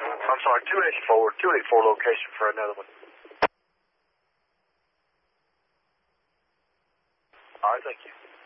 I'm sorry, 284 location for another one. All right, thank you.